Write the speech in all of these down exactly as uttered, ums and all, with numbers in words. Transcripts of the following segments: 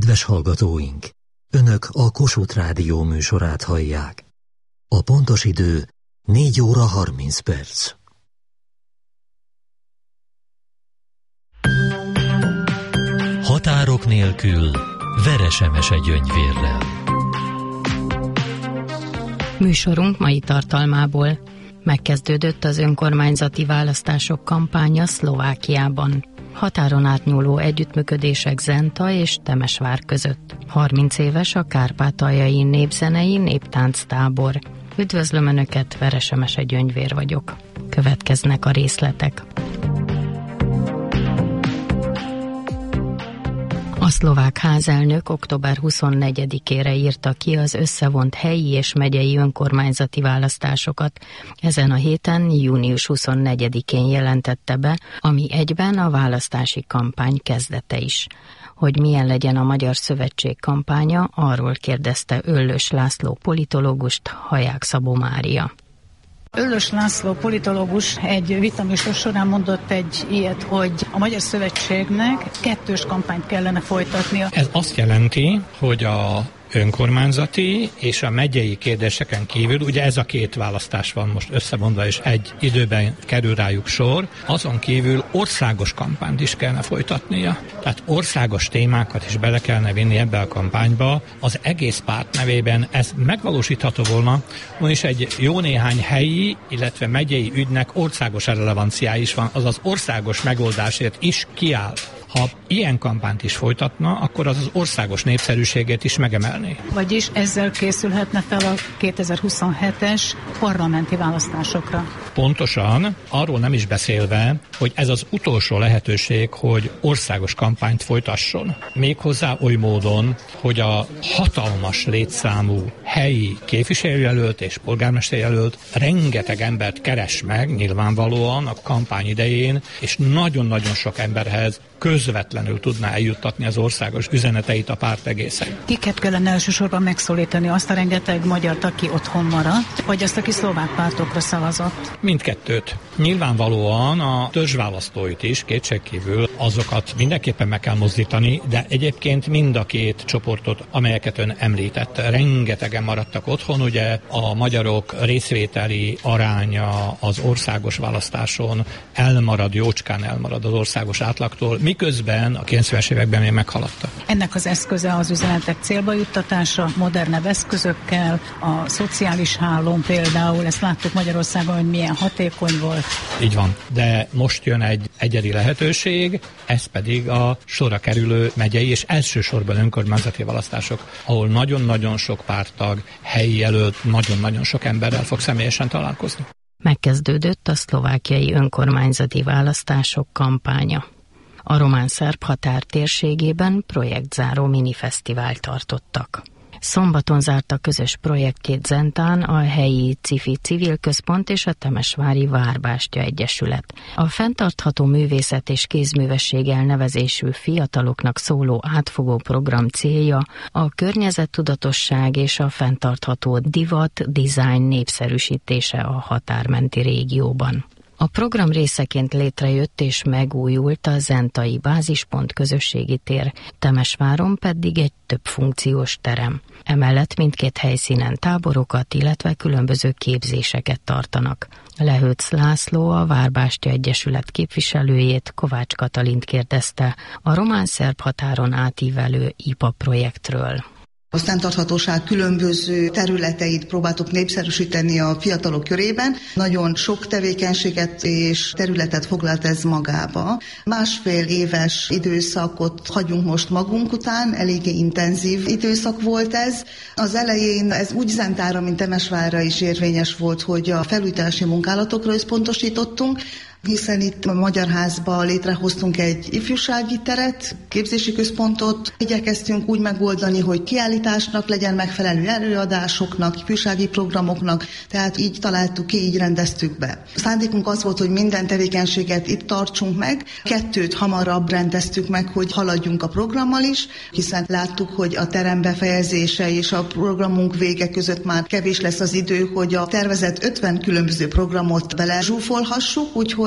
Kedves hallgatóink! Önök a Kossuth Rádió műsorát hallják. A pontos idő négy óra harminc perc. Határok nélkül Veresemese Gyöngyvérrel. Műsorunk mai tartalmából: megkezdődött az önkormányzati választások kampánya Szlovákiában. Határon átnyúló együttműködések Zenta és Temesvár között. harminc éves a kárpátaljai népzenei néptánctábor. Üdvözlöm Önöket, Veresemese Gyöngyvér vagyok. Következnek a részletek. A szlovák házelnök október huszonnegyedikére írta ki az összevont helyi és megyei önkormányzati választásokat. Ezen a héten, június huszonnegyedikén jelentette be, ami egyben a választási kampány kezdete is. Hogy milyen legyen a Magyar Szövetség kampánya, arról kérdezte Öllös László politológust, Haják Szabó Mária. Öllös László politológus egy vitaműsor során mondott egy ilyet, hogy a Magyar Szövetségnek kettős kampányt kellene folytatnia. Ez azt jelenti, hogy a önkormányzati és a megyei kérdéseken kívül, ugye ez a két választás van most összevonva, és egy időben kerül rájuk sor, azon kívül országos kampányt is kellene folytatnia. Tehát országos témákat is bele kellene vinni ebbe a kampányba. Az egész párt nevében ez megvalósítható volna, és egy jó néhány helyi, illetve megyei ügynek országos relevanciája is van, azaz országos megoldásért is kiáll. Ha ilyen kampányt is folytatna, akkor az az országos népszerűségét is megemelni. Vagyis ezzel készülhetne fel a kétezer-huszonhetes parlamenti választásokra. Pontosan, arról nem is beszélve, hogy ez az utolsó lehetőség, hogy országos kampányt folytasson. Méghozzá oly módon, hogy a hatalmas létszámú helyi képviselőjelölt és polgármesterjelölt rengeteg embert keres meg nyilvánvalóan a kampány idején, és nagyon-nagyon sok emberhez közvetlenül tudná eljuttatni az országos üzeneteit a párt egészen. Kiket kellene elsősorban megszólítani? Azt a rengeteg magyart, aki otthon maradt, vagy azt, aki szlovák pártokra szavazott? Mindkettőt. Nyilvánvalóan a törzsválasztóit is, kétségkívül azokat mindenképpen meg kell mozdítani, de egyébként mind a két csoportot, amelyeket ön említett, rengetegen maradtak otthon, ugye a magyarok részvételi aránya az országos választáson elmarad, jócskán elmarad az országos átlagtól, miközben a kilencvenes években még meghaladta. Ennek az eszköze az üzenetek célba juttatása, modernebb eszközökkel, a szociális hálón például, ezt láttuk Magyarországon, hogy milyen hatékony volt. Így van, de most jön egy egyedi lehetőség, ez pedig a sorra kerülő megyei és elsősorban önkormányzati választások, ahol nagyon-nagyon sok párttag, helyi jelölt, nagyon-nagyon sok emberrel fog személyesen találkozni. Megkezdődött a szlovákiai önkormányzati választások kampánya. A román-szerb határ térségében projektzáró minifesztivált tartottak. Szombaton zárta közös projektjét Zentán a helyi Cifi Civil Központ és a Temesvári Várbástya Egyesület. A fenntartható művészet és kézművesség elnevezésű fiataloknak szóló átfogó program célja a környezettudatosság és a fenntartható divat, design népszerűsítése a határmenti régióban. A program részeként létrejött és megújult a zentai bázispont közösségi tér, Temesváron pedig egy több funkciós terem. Emellett mindkét helyszínen táborokat, illetve különböző képzéseket tartanak. Lehőc László, a Várbástya Egyesület képviselőjét, Kovács Katalint kérdezte a román-szerb határon átívelő i pé á projektről. A fenntarthatóság különböző területeit próbáltuk népszerűsíteni a fiatalok körében. Nagyon sok tevékenységet és területet foglalt ez magába. Másfél éves időszakot hagyunk most magunk után, eléggé intenzív időszak volt ez. Az elején ez úgy Zentára, mint Temesvárra is érvényes volt, hogy a felújítási munkálatokra összpontosítottunk, hiszen itt a Magyar Házban létrehoztunk egy ifjúsági teret, képzési központot. Igyekeztünk úgy megoldani, hogy kiállításnak legyen megfelelő, előadásoknak, ifjúsági programoknak, tehát így találtuk ki, így rendeztük be. A szándékunk az volt, hogy minden tevékenységet itt tartsunk meg. Kettőt hamarabb rendeztük meg, hogy haladjunk a programmal is, hiszen láttuk, hogy a terem befejezése és a programunk vége között már kevés lesz az idő, hogy a tervezett ötven különböző programot bele zsúfolhassuk, úgyhogy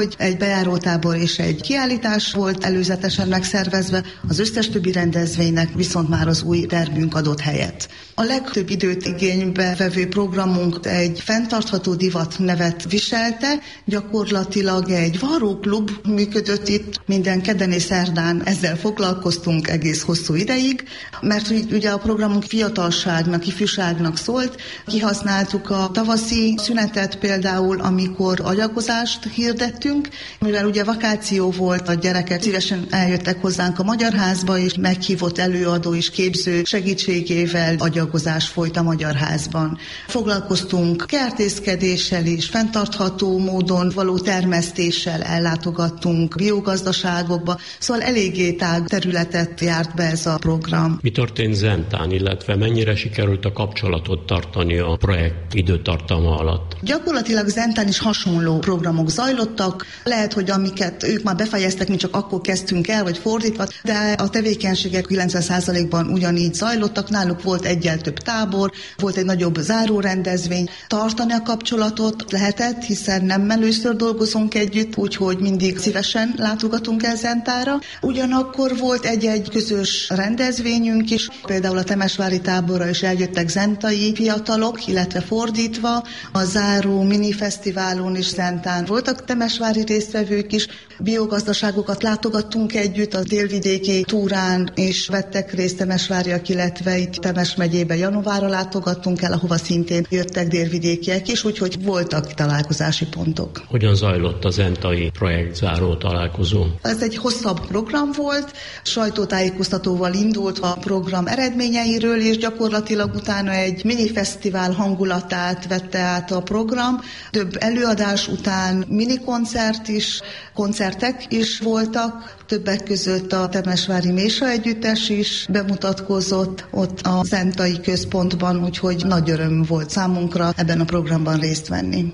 hogy egy bejárótábor és egy kiállítás volt előzetesen megszervezve, az összes többi rendezvénynek viszont már az új termünk adott helyet. A legtöbb időt igénybe vevő programunk egy fenntartható divat nevet viselte, gyakorlatilag egy varróklub működött itt, minden kedden és szerdán ezzel foglalkoztunk egész hosszú ideig, mert ugye a programunk fiatalságnak, ifjúságnak szólt, kihasználtuk a tavaszi szünetet például, amikor agyagozást hirdettünk, mivel ugye vakáció volt, a gyerekek szívesen eljöttek hozzánk a Magyar Házba, és meghívott előadó és képző segítségével agyagozás folyt a Magyar Házban. Foglalkoztunk kertészkedéssel és fenntartható módon való termesztéssel, ellátogattunk biogazdaságokba, szóval eléggé tág területet járt be ez a program. Mi történt Zentán, illetve mennyire sikerült a kapcsolatot tartani a projekt időtartama alatt? Gyakorlatilag Zentán is hasonló programok zajlottak. Lehet, hogy amiket ők már befejeztek, mi csak akkor kezdtünk el, vagy fordítva, de a tevékenységek kilencven százalékban ugyanígy zajlottak. Náluk volt egyel több tábor, volt egy nagyobb zárórendezvény. Tartani a kapcsolatot lehetett, hiszen nem először dolgozunk együtt, úgyhogy mindig szívesen látogatunk el Zentára. Ugyanakkor volt egy-egy közös rendezvényünk is, például a temesvári táborra is eljöttek zentai fiatalok, illetve fordítva. A záró minifesztiválon is Zentán voltak temesvári résztvevők is. Biogazdaságokat látogattunk együtt a délvidéki túrán, és vettek részt temesváriak, illetve itt Temes megyébe Janovára látogattunk el, ahova szintén jöttek délvidékiek is, úgyhogy voltak találkozási pontok. Hogyan zajlott a zentai projektzáró találkozó? Ez egy hosszabb program volt, sajtótájékoztatóval indult a program eredményeiről, és gyakorlatilag utána egy minifesztivál hangulatát vette át a program. Több előadás után minikoncert is, koncertek is voltak, többek között a Temesvári Mésa Együttes is bemutatkozott ott a zentai központban, úgyhogy nagy öröm volt számunkra ebben a programban részt venni.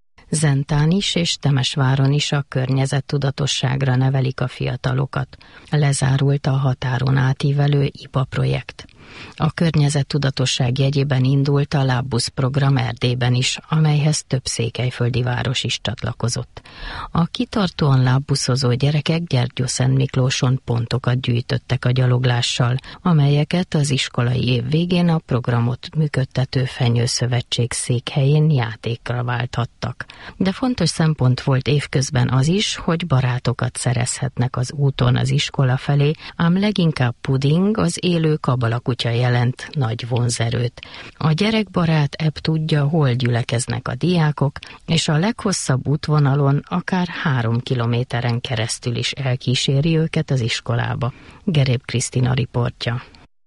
Zentán is és Temesváron is a környezettudatosságra nevelik a fiatalokat. Lezárult a határon átívelő i pé á projekt. A környezettudatosság jegyében indult a Lábbusz program Erdélyben is, amelyhez több székelyföldi város is csatlakozott. A kitartóan lábbuszozó gyerekek Gyergyószentmiklóson pontokat gyűjtöttek a gyaloglással, amelyeket az iskolai év végén a programot működtető Fenyőszövetség székhelyén játékra válthattak. De fontos szempont volt évközben az is, hogy barátokat szerezhetnek az úton az iskola felé, ám leginkább Puding, az élő kabalakutya jelent nagy vonzerőt. A gyerekbarát ebb tudja, hol gyülekeznek a diákok, és a leghosszabb útvonalon akár három kilométeren keresztül is elkíséri őket az iskolába. Geréb Krisztina riportja.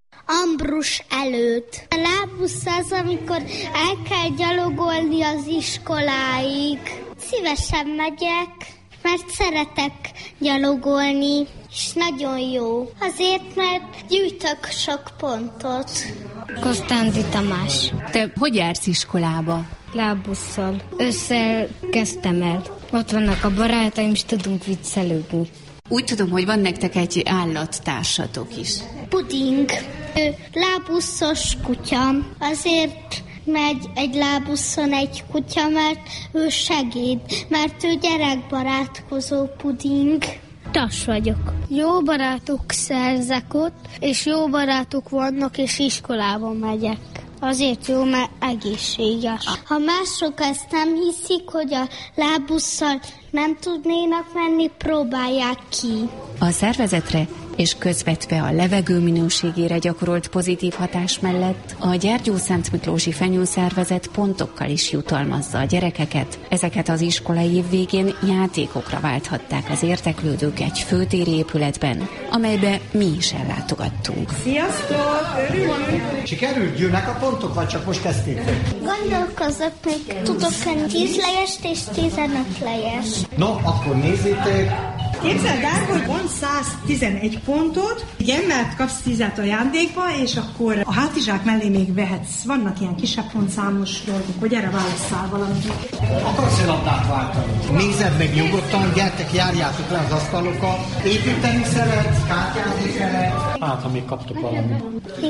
Ambrus előtt. A lábbusz az, amikor el kell gyalogolni az iskoláig. Szívesen megyek, mert szeretek gyalogolni, és nagyon jó. Azért, mert gyűjtök sok pontot. Konstanti Tamás. Te hogy jársz iskolába? Lábbusszal. Ősszel kezdtem el. Ott vannak a barátaim, és tudunk viccelődni. Úgy tudom, hogy van nektek egy állattársatok is. Puding. Ő lábbuszos kutya. Azért megy egy lábuszon egy kutya, mert ő segéd, mert ő gyerekbarátkozó Puding. Tas vagyok. Jó barátok szerzek ott, és jó barátok vannak, és iskolába megyek. Azért jó, mert egészséges. Ha mások ezt nem hiszik, hogy a lábbusszal nem tudnénak menni, próbálják ki. A szervezetre és közvetve a levegő minőségére gyakorolt pozitív hatás mellett a Gyergyószentmiklósi Fenyőszervezet pontokkal is jutalmazza a gyerekeket. Ezeket az iskolai év végén játékokra válthatták az érdeklődők egy főtéri épületben, amelybe mi is ellátogattunk. Sziasztok! Örülünk! Sikerült? Jönnek a pontok, vagy csak most kezdtétek? Gondolkozok, még tudok enni tíz lejest és tizenöt lejes. No, akkor nézzétek! Képzeld el, hogy van száztizenegy pontot, igen, mert kapsz tízet ajándékba, és akkor a hátizsák mellé még vehetsz. Vannak ilyen kisebb pontszámos dolgok, hogy erre válasszál valamit. Akarsz labdát váltani? Nézed meg nyugodtan, gyertek, járjátok le az asztalokat. Építeni szeretsz, kártyázni szeretsz, Hát, ha még kaptok valamit.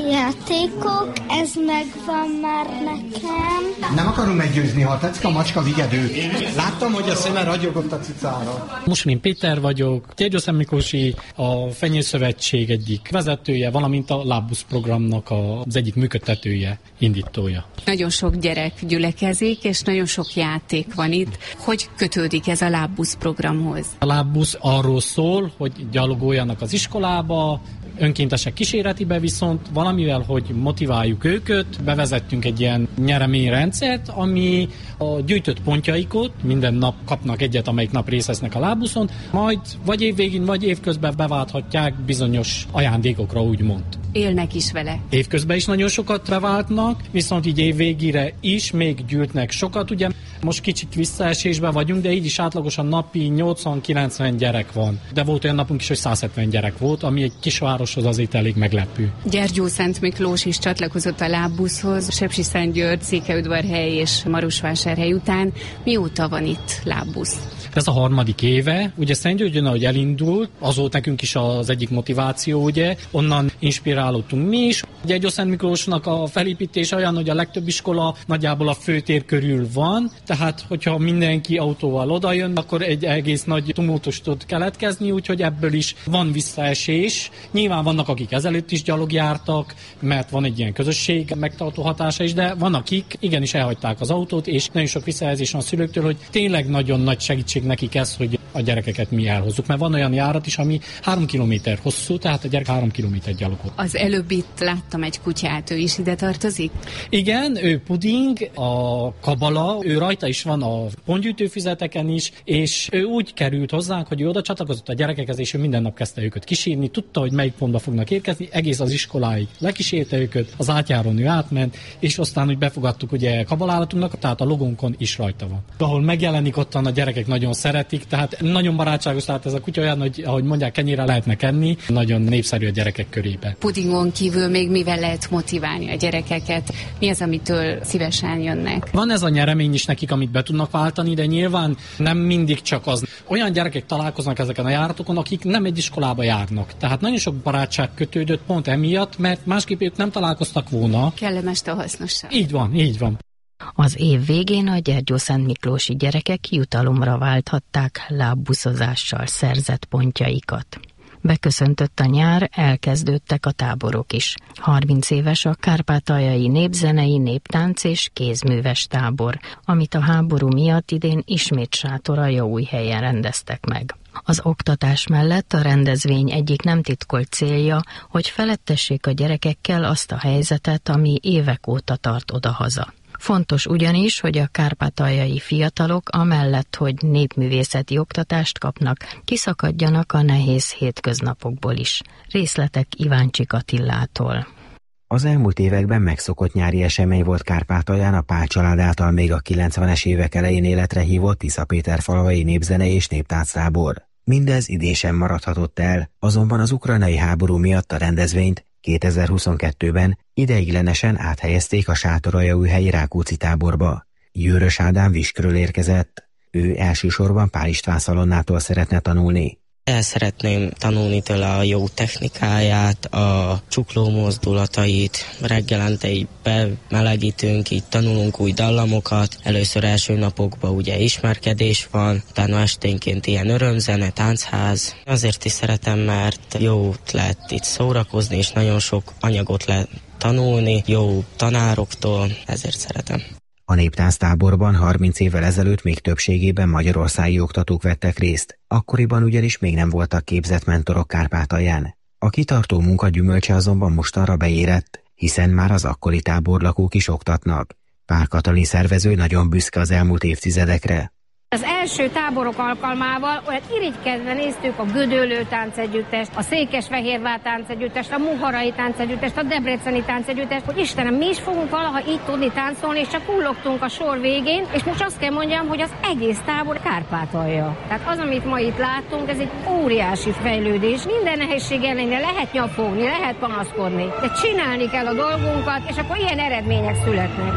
Játékok, ez megvan már nekem. Nem akarom meggyőzni, ha tetszik a macska vigedő. Láttam, hogy a szeme ragyogott a cicára. Mussolin Péter vagyok, Gyergyószent Miklósi, a Fenyőszövetség egyik vezetője, valamint a Lábbusz programnak az egyik működtetője, indítója. Nagyon sok gyerek gyülekezik, és nagyon sok játék van itt. Hogy kötődik ez a Lábbusz programhoz? A Lábbusz arról szól, hogy gyalogoljanak az iskolába, önkéntesek kísérletibe, viszont valamivel, hogy motiváljuk őket, bevezettünk egy ilyen nyereményrendszert, ami a gyűjtött pontjaikot, minden nap kapnak egyet, amelyik nap részt vesznek a Lábbuszon, majd vagy évvégén, vagy évközben beválthatják bizonyos ajándékokra, úgymond. Élnek is vele. Évközben is nagyon sokat beváltnak, viszont így évvégére is még gyűjtnek sokat. Ugye most kicsit visszaesésben vagyunk, de így is átlagosan napi nyolcvan-kilencven gyerek van. De volt olyan napunk is, hogy száz hetven gyerek volt, ami egy kisvároshoz azért elég meglepő. Gyergyószent Miklós is csatlakozott a Lábbuszhoz, Sepsiszentgyörgy, Székelyudvarhely és Marosvásárhely után. Mióta van itt Lábbusz? Ez a harmadik éve. Ugye Szentgyörgyön, ahogy elindult, az volt nekünk is az egyik motiváció, ugye, onnan inspirálódtunk mi is. Gyergyószent Miklósnak a felépítése olyan, hogy a legtöbb iskola nagyjából a főtér körül van, tehát hogyha mindenki autóval odajön, akkor egy egész nagy tumultus tud keletkezni, úgyhogy ebből is van visszaesés. Nyilván vannak, akik ezelőtt is gyalog jártak, mert van egy ilyen közösség megtartó hatása is, de van, akik igenis elhagyták az autót, és nagyon sok visszajelzés van a szülőktől, hogy tényleg nagyon nagy segítség nekik ez, hogy a gyerekeket mi elhozzuk. Mert van olyan járat is, ami három kilométer hosszú, tehát a gyerek három kilométer gyalogol. Az előbb itt láttam egy kutyát, ő is ide tartozik? Igen, ő Puding, a Kabala, ő rajta is van a pontgyűjtőfüzeteken is, és ő úgy került hozzánk, hogy ő oda csatlakozott a gyerekekhez, és ő minden nap kezdte őket kísérni, tudta, hogy melyik pontba fognak érkezni, egész az iskoláig lekísérte őket, az átjáron ő átment, és aztán úgy befogadtuk ugye kabalálatunknak, tehát a logónkon is rajta van. Ahol megjelenik, ottan a gyerekek nagyon szeretik, tehát nagyon barátságos, tehát ez a kutya olyan, hogy ahogy mondják, kenyére lehetnek enni, nagyon népszerű a gyerekek körében. Pudingon kívül még mivel lehet motiválni a gyerekeket? Mi az, amitől szívesen jönnek? Van ez a nyeremény is nekik, amit be tudnak váltani, de nyilván nem mindig csak az. Olyan gyerekek találkoznak ezeken a járatokon, akik nem egy iskolába járnak. Tehát nagyon sok barátság kötődött pont emiatt, mert másképp ők nem találkoztak volna. Kellemes a hasznosság. Így van, így van. Az év végén a Gyergyószent Miklósi gyerekek jutalomra válthatták lábbuszozással szerzett pontjaikat. Beköszöntött a nyár, elkezdődtek a táborok is. harminc éves a kárpátaljai népzenei, néptánc és kézműves tábor, amit a háború miatt idén ismét Sátoraljaújhelyen rendeztek meg. Az oktatás mellett a rendezvény egyik nem titkolt célja, hogy felettessék a gyerekekkel azt a helyzetet, ami évek óta tart odahaza. Fontos ugyanis, hogy a kárpátaljai fiatalok amellett, hogy népművészeti oktatást kapnak, kiszakadjanak a nehéz hétköznapokból is. Részletek Iváncsik Attillától. Az elmúlt években megszokott nyári esemény volt Kárpátalján a Pál család által még a kilencvenes évek elején életre hívott Tiszapéterfalvai népzene és néptánctábor. Mindez idén sem maradhatott el, azonban az ukrajnai háború miatt a rendezvényt kétezer-huszonkettőben ideiglenesen áthelyezték a Sátoraljaújhelyi Rákóczi táborba. Győrös Ádám Viskről érkezett. Ő elsősorban Pál István Szalonnától szeretne tanulni. El szeretném tanulni tőle a jó technikáját, a csukló mozdulatait, reggelente így bemelegítünk, így tanulunk új dallamokat. Először első napokban ugye ismerkedés van, utána esténként ilyen örömzene, táncház. Azért is szeretem, mert jó lehet itt szórakozni, és nagyon sok anyagot lehet tanulni, jó tanároktól, ezért szeretem. A néptánctáborban harminc évvel ezelőtt még többségében magyarországi oktatók vettek részt, akkoriban ugyanis még nem voltak képzett mentorok Kárpátalján. A kitartó munka gyümölcse azonban mostanra beérett, hiszen már az akkori táborlakók is oktatnak. Pál Katalin szervező nagyon büszke az elmúlt évtizedekre. Az első táborok alkalmával olyan irigykedve néztük a Gödöllő táncegyüttest, a Székesfehérvár táncegyüttest, a Muharai táncegyüttest, a Debreceni táncegyüttest, hogy Istenem, mi is fogunk valaha így tudni táncolni, és csak kullogtunk a sor végén, és most azt kell mondjam, hogy az egész tábor Kárpátalja. Tehát az, amit ma itt láttunk, ez egy óriási fejlődés. Minden nehézség ellenére lehet nyafogni, lehet panaszkodni, de csinálni kell a dolgunkat, és akkor ilyen eredmények születnek. Lehet,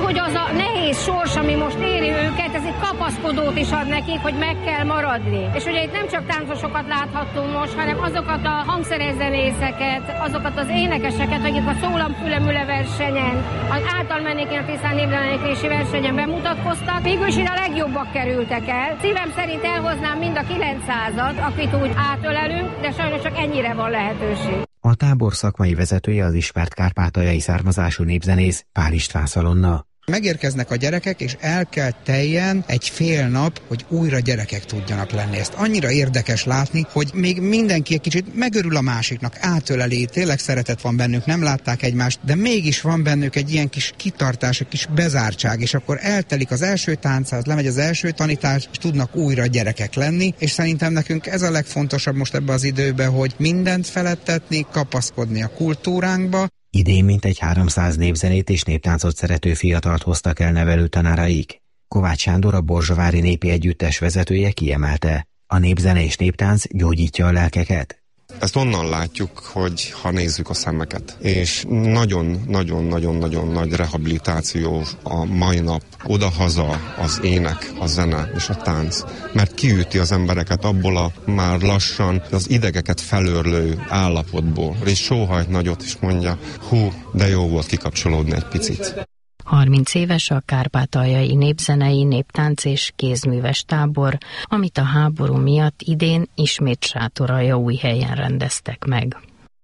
hogy az a nehéz sors, ami most éri őket, ez egy kapaszkodót is ad nekik, hogy meg kell maradni. És ugye itt nem csak táncosokat láthattunk most, hanem azokat a hangszerzenészeket, azokat az énekeseket, akik a szólamfülemüle versenyen, az általmennékén a Tisztán népdaléneklési versenyen bemutatkoztak, végül is ide a legjobbak kerültek el. Szívem szerint elhoznám mind a kilencszázat, akit úgy átölelünk, de sajnos csak ennyire van lehetőség. A tábor szakmai vezetője az ismert kárpátaljai származású népzenész Pál István Szalonna. Megérkeznek a gyerekek, és el kell teljen egy fél nap, hogy újra gyerekek tudjanak lenni. Ezt annyira érdekes látni, hogy még mindenki egy kicsit megörül a másiknak, átöleli, tényleg szeretet van bennük, nem látták egymást, de mégis van bennük egy ilyen kis kitartás, egy kis bezártság, és akkor eltelik az első táncáz, lemegy az első tanítás, és tudnak újra gyerekek lenni, és szerintem nekünk ez a legfontosabb most ebbe az időben, hogy mindent feledtetni, kapaszkodni a kultúránkba. Idén mintegy háromszáz népzenét és néptáncot szerető fiatalt hoztak el nevelőtanáraik. Kovács Sándor, a Borzsavári Népi Együttes vezetője kiemelte: a népzene és néptánc gyógyítja a lelkeket. Ezt onnan látjuk, hogy ha nézzük a szemeket, és nagyon-nagyon-nagyon-nagyon nagy rehabilitáció a mai nap, odahaza az ének, a zene és a tánc, mert kiüti az embereket abból a már lassan az idegeket felőrlő állapotból, és sóhajt nagyot is mondja, hú, de jó volt kikapcsolódni egy picit. harminc éves a kárpátaljai népzenei, néptánc és kézműves tábor, amit a háború miatt idén ismét Sátoraljaújhelyen rendeztek meg.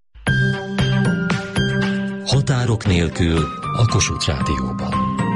Határok nélkül a Kossuth Rádióban.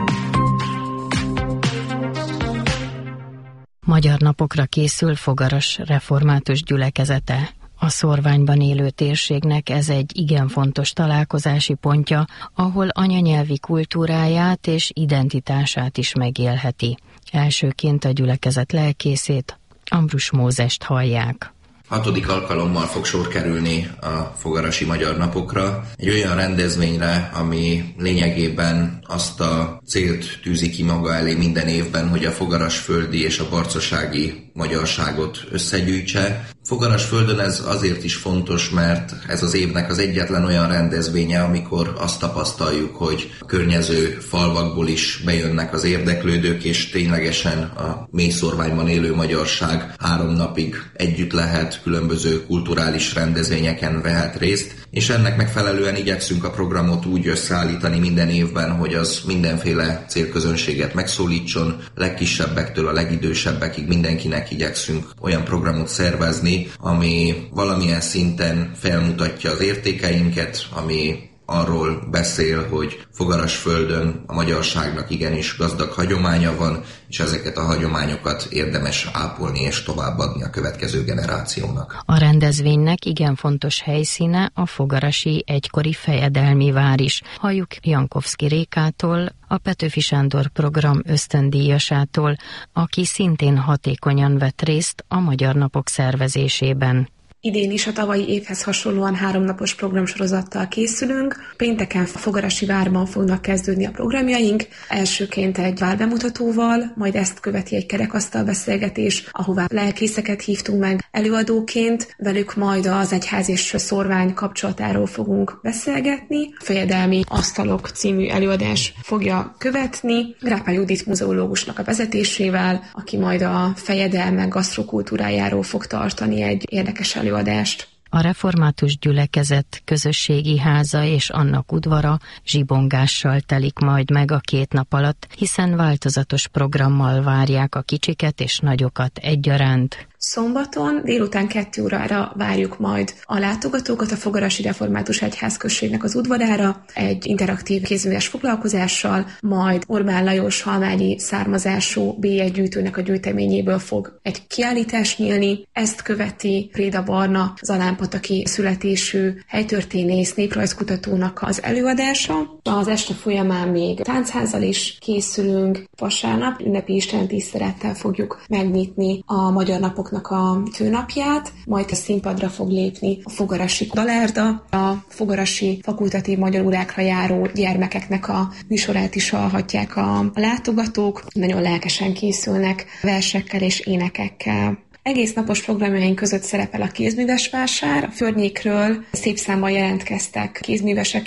Magyar napokra készül Fogaras református gyülekezete. A szorványban élő térségnek ez egy igen fontos találkozási pontja, ahol anyanyelvi kultúráját és identitását is megélheti. Elsőként a gyülekezet lelkészét, Ambrus Mózest hallják. Hatodik alkalommal fog sor kerülni a Fogarasi Magyar Napokra, egy olyan rendezvényre, ami lényegében azt a célt tűzi ki maga elé minden évben, hogy a fogarasföldi és a barcasági magyarságot összegyűjtse. Fogarasföldön ez azért is fontos, mert ez az évnek az egyetlen olyan rendezvénye, amikor azt tapasztaljuk, hogy a környező falvakból is bejönnek az érdeklődők, és ténylegesen a mélyszorványban élő magyarság három napig együtt lehet, különböző kulturális rendezvényeken vehet részt, és ennek megfelelően igyekszünk a programot úgy összeállítani minden évben, hogy az mindenféle célközönséget megszólítson, legkisebbektől a legidősebbekig mindenkinek igyekszünk olyan programot szervezni, ami valamilyen szinten felmutatja az értékeinket, ami arról beszél, hogy Fogarasföldön a magyarságnak igenis gazdag hagyománya van, és ezeket a hagyományokat érdemes ápolni és továbbadni a következő generációnak. A rendezvénynek igen fontos helyszíne a fogarasi egykori fejedelmi vár is. Halljuk Jankovszky Rékától, a Petőfi Sándor program ösztöndíjasától, aki szintén hatékonyan vett részt a Magyar Napok szervezésében. Idén is a tavalyi évhez hasonlóan háromnapos programsorozattal készülünk. Pénteken a Fogarasi várban fognak kezdődni a programjaink. Elsőként egy várbemutatóval, majd ezt követi egy kerekasztal beszélgetés, ahová lelkészeket hívtunk meg előadóként. Velük majd az egyház és szorvány kapcsolatáról fogunk beszélgetni. Fejedelmi asztalok című előadás fogja követni Grápá Judit muzeológusnak a vezetésével, aki majd a fejedelmek gasztrokultúrájáról fog tartani egy érdekes előadást. A református gyülekezet közösségi háza és annak udvara zsibongással telik majd meg a két nap alatt, hiszen változatos programmal várják a kicsiket és nagyokat egyaránt. Szombaton délután kettő órára várjuk majd a látogatókat a Fogarasi Református Egyházközségnek az udvarára egy interaktív kézműves foglalkozással, majd Orbán Lajos halmányi származású bélyeggyűjtőnek a gyűjteményéből fog egy kiállítás nyílni. Ezt követi Préda Barna, zalánpataki születésű helytörténész, néprajzkutatónak az előadása. Az este folyamán még táncházzal is készülünk. Vasárnap ünnepi istentisztelettel fogjuk megnyitni a Magyar Napok a főnapját, majd a színpadra fog lépni a fogarasi dalárda, a fogarasi fakultatív magyar órákra járó gyermekeknek a műsorát is hallhatják a látogatók. Nagyon lelkesen készülnek versekkel és énekekkel. Egész napos programjaink között szerepel a kézműves vásár. A környékről szép számban jelentkeztek kézművesek is,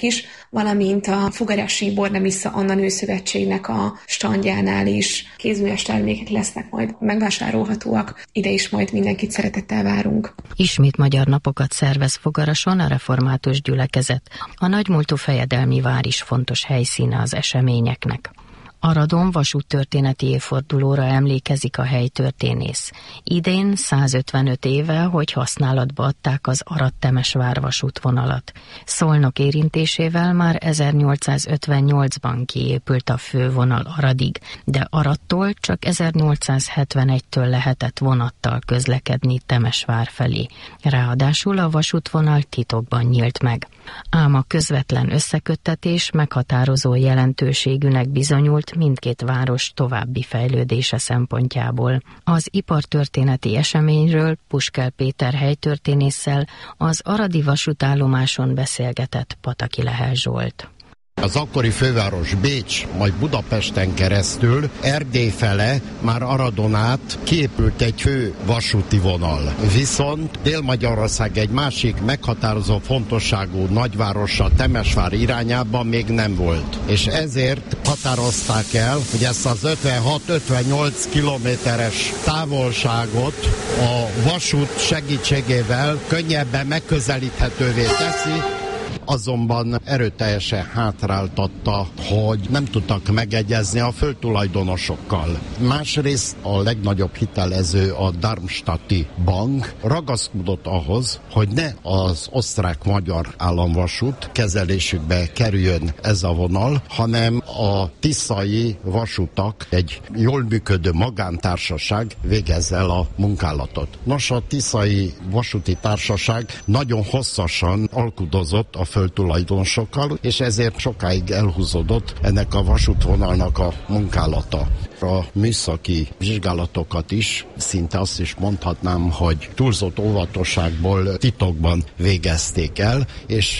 valamint a Fogarasi Bornemissza Anna Nőszövetségnek a standjánál is kézműves termékek lesznek majd megvásárolhatóak. Ide is majd mindenkit szeretettel várunk. Ismét magyar napokat szervez Fogarason a református gyülekezet. A nagymúltú fejedelmi vár is fontos helyszíne az eseményeknek. Aradon vasúttörténeti évfordulóra emlékezik a helytörténész. Idén százötvenöt éve, hogy használatba adták az Arad-Temesvár vasútvonalat. Szolnok érintésével már ezernyolcszázötvennyolcban kiépült a fővonal Aradig, de Aradtól csak ezernyolcszázhetvenegytől lehetett vonattal közlekedni Temesvár felé. Ráadásul a vasútvonal titokban nyílt meg. Ám a közvetlen összeköttetés meghatározó jelentőségűnek bizonyult mindkét város további fejlődése szempontjából. Az ipartörténeti eseményről Puskel Péter helytörténésszel az aradi vasútállomáson beszélgetett Pataki Lehel Zsolt. Az akkori főváros Bécs, majd Budapesten keresztül Erdély fele, már Aradon át kiépült egy fő vasúti vonal. Viszont Dél-Magyarország egy másik meghatározó fontosságú nagyvárosa Temesvár irányában még nem volt. És ezért határozták el, hogy ezt az ötvenhat-ötvennyolc kilométeres távolságot a vasút segítségével könnyebben megközelíthetővé teszi, azonban erőteljesen hátráltatta, hogy nem tudtak megegyezni a földtulajdonosokkal. Másrészt a legnagyobb hitelező, a Darmstadti Bank ragaszkodott ahhoz, hogy ne az osztrák-magyar államvasút kezelésükbe kerüljön ez a vonal, hanem a tiszai vasutak, egy jól működő magántársaság végezze el a munkálatot. Nos, a tiszai vasúti társaság nagyon hosszasan alkudozott a földtulajdonosokkal, és ezért sokáig elhúzódott ennek a vasútvonalnak a munkálata. A műszaki vizsgálatokat is, szinte azt is mondhatnám, hogy túlzott óvatosságból titokban végezték el, és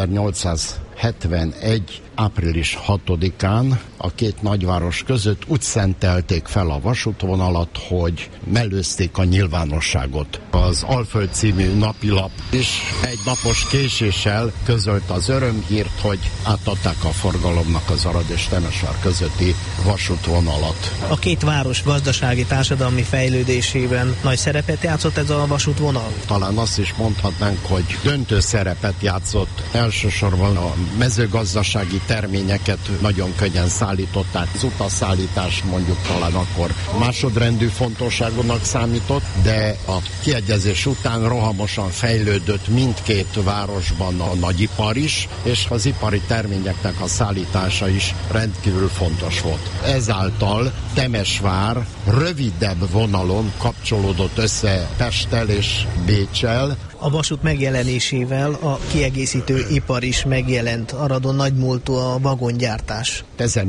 ezernyolcszázhetvenegy április hatodikán a két nagyváros között úgy szentelték fel a vasútvonalat, hogy mellőzték a nyilvánosságot. Az Alföld című napilap is egy napos késéssel közölte az örömhírt, hogy átadták a forgalomnak az Arad és Temesvár közötti vasútvonalat. A két város gazdasági társadalmi fejlődésében nagy szerepet játszott ez a vasútvonal? Talán azt is mondhatnánk, hogy döntő szerepet játszott. Elsősorban a mezőgazdasági terményeket nagyon könnyen szállították. Az utasszállítás mondjuk talán akkor másodrendű fontosságúnak számított, de a kiegyezés után rohamosan fejlődött mindkét városban a nagyipar is, és az ipari terményeknek a szállítása is rendkívül fontos volt. Ezáltal Temesvár rövidebb vonalon kapcsolódott össze Pesttel és Béccsel. A vasút megjelenésével a kiegészítő ipar is megjelent. Aradon nagymúltú a vagongyártás.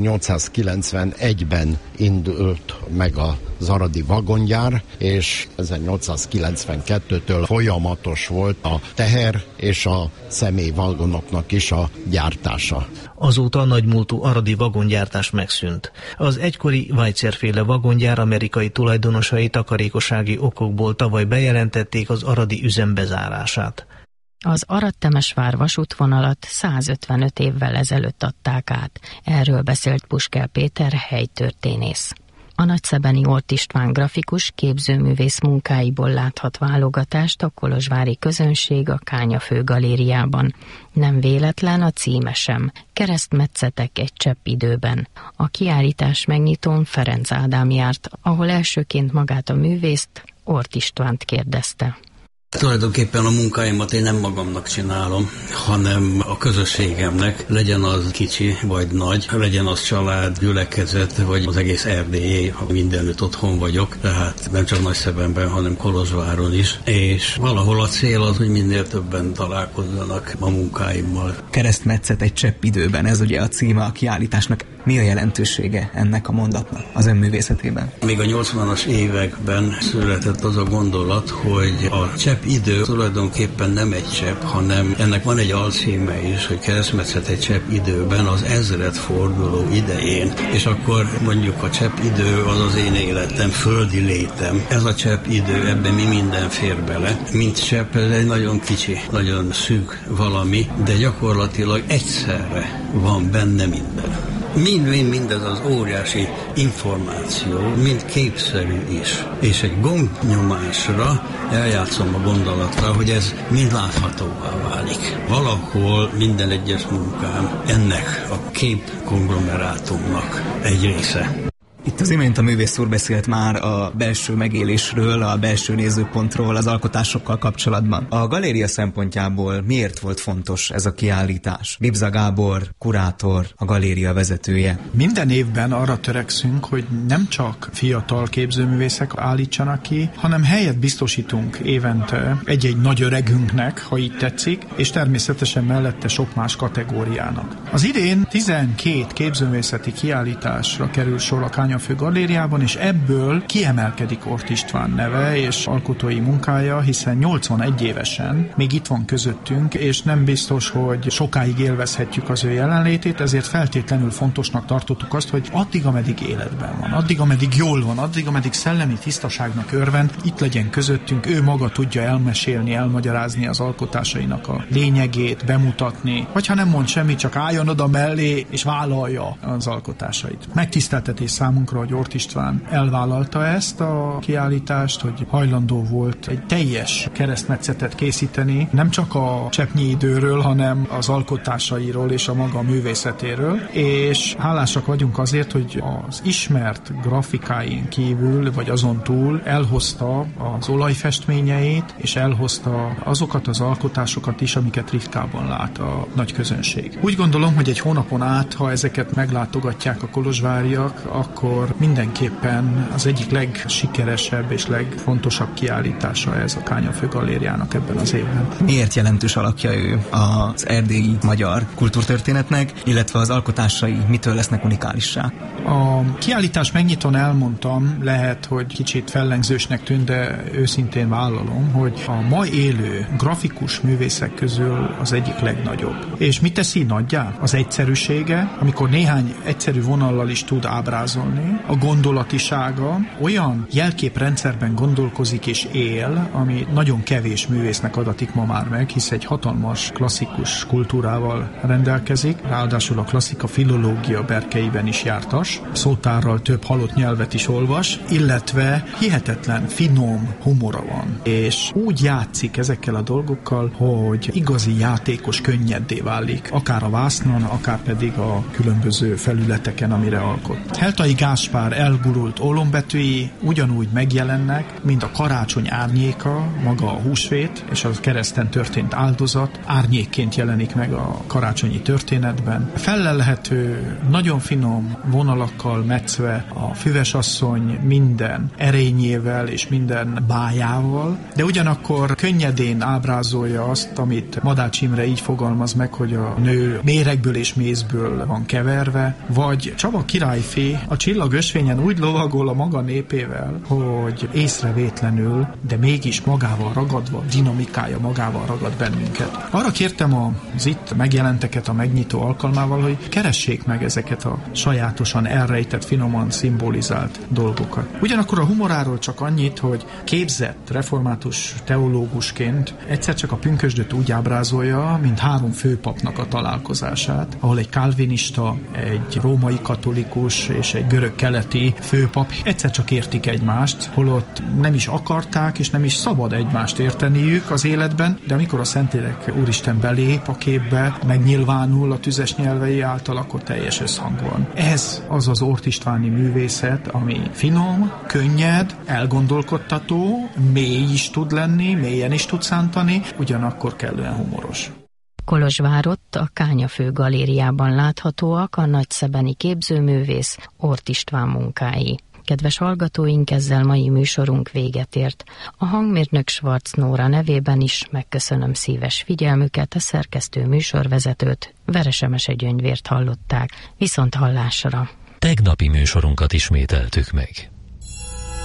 ezernyolcszázkilencvenegyben indult meg az aradi vagongyár, és ezernyolcszázkilencvenkettőtől folyamatos volt a teher és a személyvagonoknak is a gyártása. Azóta a nagymúltú aradi vagongyártás megszűnt. Az egykori Weitzer-féle vagongyár amerikai tulajdonosai takarékossági okokból tavaly bejelentették az aradi üzem bezárását. Az Arad-Temesvár vasútvonalat százötvenöt évvel ezelőtt adták át. Erről beszélt Puskel Péter helytörténész. A nagyszebeni Ort István grafikus képzőművész munkáiból láthat válogatást a kolozsvári közönség a Kánya főgalériában. Nem véletlen a címe sem. Keresztmetszetek egy csepp időben. A kiállítás megnyitón Ferenc Ádám járt, ahol elsőként magát a művészt, Ort Istvánt kérdezte. Tulajdonképpen a munkáimat én nem magamnak csinálom, hanem a közösségemnek, legyen az kicsi vagy nagy, legyen az család, gyülekezet, vagy az egész Erdélyé, ha mindenütt otthon vagyok, tehát nem csak Nagyszebenben, hanem Kolozsváron is, és valahol a cél az, hogy minél többen találkozzanak a munkáimmal. Keresztmetszet egy csepp időben, ez ugye a címe a kiállításnak. Mi a jelentősége ennek a mondatnak az önművészetében? Még a nyolcvanas években született az a gondolat, hogy a csepp csepp idő tulajdonképpen nem egy csepp, hanem ennek van egy alcíme is, hogy keresztmetszet egy csepp időben az ezredforduló idején, és akkor mondjuk a csepp idő az az én életem, földi létem. Ez a csepp idő, ebben mi minden fér bele. Mint csepp, ez egy nagyon kicsi, nagyon szűk valami, de gyakorlatilag egyszerre van benne minden. Mind-mind mindez az óriási információ, mind képszerű is. És egy gombnyomásra eljátszom a gondolatra, hogy ez mind láthatóvá válik. Valahol minden egyes munkám ennek a képkonglomerátumnak egy része. Itt az imént a művész úr beszélt már a belső megélésről, a belső nézőpontról, az alkotásokkal kapcsolatban. A galéria szempontjából miért volt fontos ez a kiállítás? Bibza Gábor, kurátor, a galéria vezetője. Minden évben arra törekszünk, hogy nem csak fiatal képzőművészek állítsanak ki, hanem helyet biztosítunk évente egy-egy nagy öregünknek, ha így tetszik, és természetesen mellette sok más kategóriának. Az idén tizenkét képzőművészeti kiállításra kerül sor a Kányafő galériában, és ebből kiemelkedik Ort István neve és alkotói munkája, hiszen nyolcvanegy évesen még itt van közöttünk, és nem biztos, hogy sokáig élvezhetjük az ő jelenlétét, ezért feltétlenül fontosnak tartottuk azt, hogy addig, ameddig életben van, addig, ameddig jól van, addig, ameddig szellemi tisztaságnak örvend, itt legyen közöttünk, ő maga tudja elmesélni, elmagyarázni az alkotásainak a lényegét, bemutatni, vagy ha nem mond semmit, csak álljon oda mellé és vállalja az alkotásait. Megtiszteltetés számunkra, hogy Ort István elvállalta ezt a kiállítást, hogy hajlandó volt egy teljes keresztmetszetet készíteni, nem csak a cseppnyi időről, hanem az alkotásairól és a maga művészetéről, és hálásak vagyunk azért, hogy az ismert grafikáin kívül, vagy azon túl elhozta az olajfestményeit, és elhozta azokat az alkotásokat is, amiket ritkában lát a nagy közönség. Úgy gondolom, hogy egy hónapon át, ha ezeket meglátogatják a kolozsváriak, akkor mindenképpen az egyik legsikeresebb és legfontosabb kiállítása ez a Kányafő galériának ebben az évben. Miért jelentős alakja ő az erdélyi magyar kultúrtörténetnek, illetve az alkotásai mitől lesznek unikálissá? A kiállítás megnyitón elmondtam, lehet, hogy kicsit fellengzősnek tűnt, de őszintén vállalom, hogy a ma élő grafikus művészek közül az egyik legnagyobb. És mit teszi nagyjá? Az egyszerűsége, amikor néhány egyszerű vonallal is tud ábrázolni, a gondolatisága, olyan jelképrendszerben gondolkozik és él, ami nagyon kevés művésznek adatik ma már meg, hisz egy hatalmas klasszikus kultúrával rendelkezik, ráadásul a klasszika filológia berkeiben is jártas, szótárral több halott nyelvet is olvas, illetve hihetetlen finom humora van, és úgy játszik ezekkel a dolgokkal, hogy igazi játékos könnyeddé válik, akár a vásznon, akár pedig a különböző felületeken, amire alkot. Heltai Gáspár elgurult ólombetűi ugyanúgy megjelennek, mint a karácsony árnyéka, maga a húsvét, és a kereszten történt áldozat árnyékként jelenik meg a karácsonyi történetben. Fellelhető, nagyon finom vonalakkal metszve a füvesasszony minden erényével és minden bájával, de ugyanakkor könnyedén ábrázolja azt, amit Madács Imre így fogalmaz meg, hogy a nő méregből és mézből van keverve, vagy Csaba királyfi a csillagösvényen úgy lovagol a maga népével, hogy észrevétlenül, de mégis magával ragadva, dinamikája magával ragad bennünket. Arra kértem az itt megjelenteket a megnyitó alkalmával, hogy keressék meg ezeket a sajátosan elrejtett, finoman szimbolizált dolgokat. Ugyanakkor a humoráról csak annyit, hogy képzett református teológusként egyszer csak a pünkösdöt úgy ábrázolja, mint három főpapnak a találkozását, ahol egy kálvinista, egy római katolikus és egy görög-keleti főpap egyszer csak értik egymást, holott nem is akarták, és nem is szabad egymást érteniük az életben, de amikor a Szentlélek Úristen belép a képbe, megnyilvánul a tüzes nyelvei által, akkor teljes összhang van. Ez az az Ort Istváni művészet, ami finom, könnyed, elgondolkodtató, mély is tud lenni, mélyen is tud szántani, ugyanakkor kellően humoros. Kolozsvárott a Kányafő galériában láthatóak a nagyszebeni képzőművész Ort István munkái. Kedves hallgatóink, ezzel mai műsorunk véget ért. A hangmérnök Schwarz Nóra nevében is megköszönöm szíves figyelmüket, a szerkesztő műsorvezetőt, Veresemese Gyöngyvért hallották. Viszont hallásra! Tegnapi műsorunkat ismételtük meg.